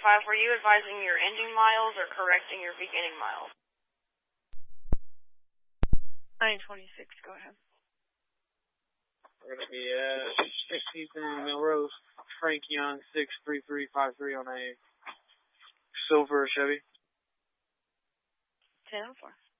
925, were you advising your ending miles or correcting your beginning miles? 926, go ahead. We're going to be at 16th Melrose. Frank Young, 63353 on a silver Chevy. 10-4.